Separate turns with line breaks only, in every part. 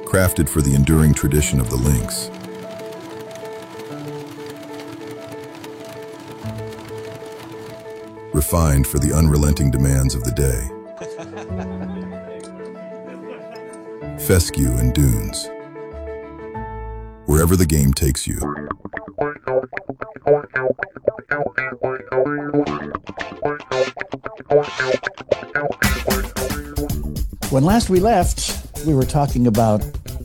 crafted for the enduring tradition of the Lynx. Refined for the unrelenting demands of the day. Fescue and Dunes. Wherever the game takes you.
When last we left, we were talking about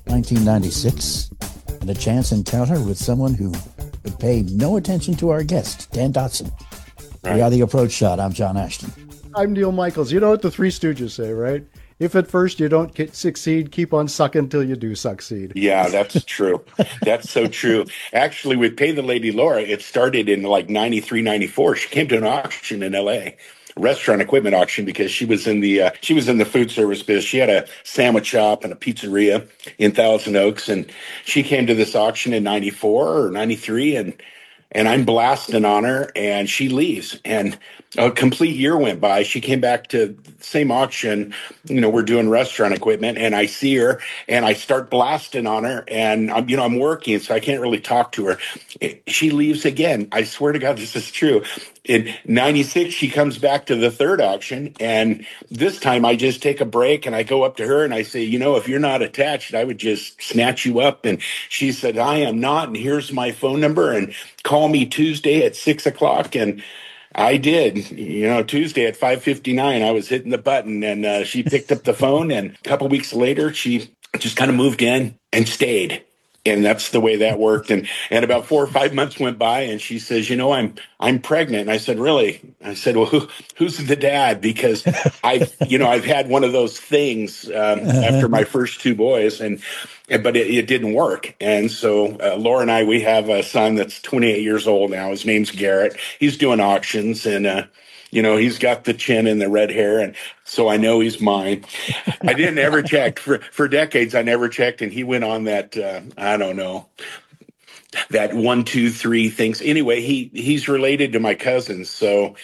1996 and a chance encounter with someone who would pay no attention to our guest, Dan Dotson. Right. We are The Approach Shot. I'm John Ashton.
I'm Neil Michaels. You know what the Three Stooges say, right? If at first you don't succeed, keep on sucking till you do succeed.
Yeah, that's true. That's so true. Actually, with Pay the Lady Laura, it started in like 93, 94. She came to an auction in L.A., restaurant equipment auction, because she was in the food service biz. She had a sandwich shop and a pizzeria in Thousand Oaks, and she came to this auction in 94 or 93, and I'm blasting on her, and she leaves. And a complete year went by. She came back to the same auction. You know, we're doing restaurant equipment, and I see her, and I start blasting on her, and I'm working, so I can't really talk to her. She leaves again. I swear to God, this is true. In 96, she comes back to the third auction, and this time I just take a break, and I go up to her, and I say, if you're not attached, I would just snatch you up. And she said, I am not, and here's my phone number, and call me Tuesday at 6 o'clock. And I did. Tuesday at 5:59, I was hitting the button, and she picked up the phone, and a couple weeks later, she just kind of moved in and stayed. And that's the way that worked. And about 4 or 5 months went by, and she says, I'm pregnant. And I said, really? I said, well, who's the dad? Because I've had one of those things after my first two boys, but it didn't work. And so Laura and I, we have a son that's 28 years old now. His name's Garrett. He's doing auctions, and he's got the chin and the red hair, and so I know he's mine. I didn't ever check. For decades, I never checked, and he went on that, I don't know, that 1, 2, 3 things. Anyway, he's related to my cousins, so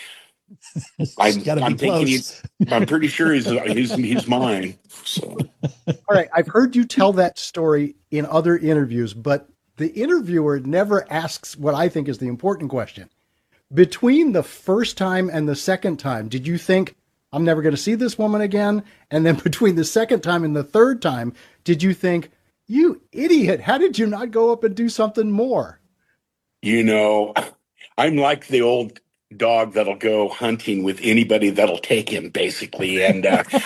I'm thinking I'm pretty sure he's mine. So.
All right, I've heard you tell that story in other interviews, but the interviewer never asks what I think is the important question. Between the first time and the second time, did you think, I'm never going to see this woman again? And then between the second time and the third time, did you think, you idiot, how did you not go up and do something more?
I'm like the old dog that'll go hunting with anybody that'll take him, basically. And,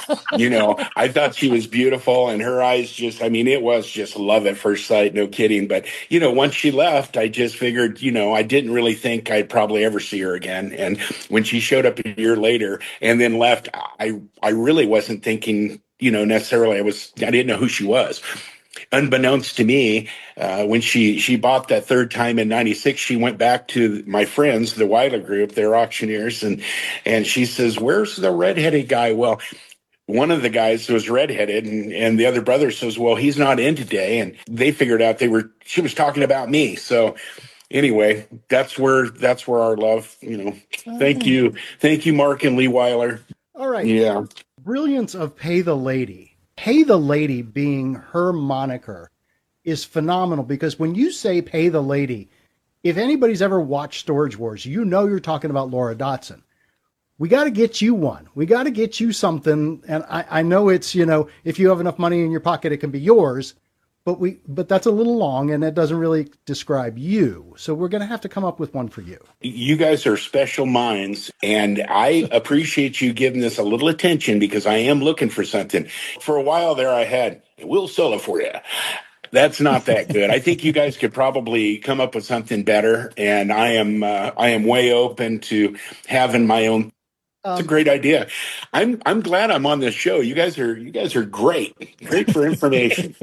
I thought she was beautiful, and her eyes it was just love at first sight, no kidding. But, once she left, I just figured, I didn't really think I'd probably ever see her again. And when she showed up a year later and then left, I really wasn't thinking, necessarily I didn't know who she was. Unbeknownst to me, when she bought that third time in 96, she went back to my friends, the Weiler Group, they're auctioneers, and she says, where's the redheaded guy? Well, one of the guys was redheaded, and the other brother says, well, he's not in today. And they figured out she was talking about me. So anyway, that's where our love, Thank you, Mark and Lee Weiler.
All right.
Yeah.
Brilliance of Pay the Lady. Pay the Lady being her moniker is phenomenal, because when you say Pay the Lady, if anybody's ever watched Storage Wars, you're talking about Laura Dotson. We got to get you one. We got to get you something. And I know it's, if you have enough money in your pocket, it can be yours, but that's a little long, and it doesn't really describe you. So we're going to have to come up with one for you.
You guys are special minds, and I appreciate you giving this a little attention, because I am looking for something. For a while there, I had, we'll sell it for you. That's not that good. I think you guys could probably come up with something better, and I am way open to having my own. It's a great idea. I'm glad I'm on this show. You guys are great for information.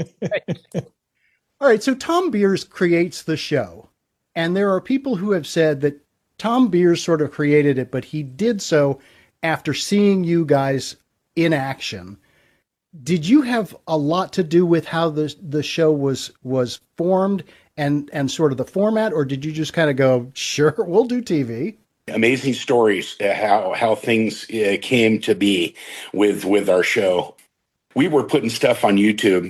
All right. So Tom Beers creates the show, and there are people who have said that Tom Beers sort of created it, but he did so after seeing you guys in action. Did you have a lot to do with how the show was formed and sort of the format, or did you just kind of go, sure, we'll do TV?
Amazing stories, how things came to be with our show. We were putting stuff on YouTube